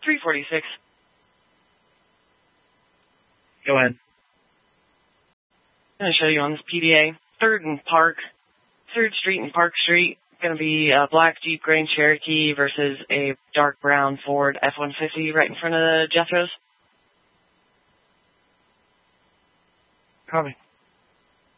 346. Go ahead. I'm going to show you on this PDA. 3rd and Park. 3rd Street and Park Street. Going to be a black Jeep Grand Cherokee versus a dark brown Ford F-150 right in front of the Jethro's. Copy.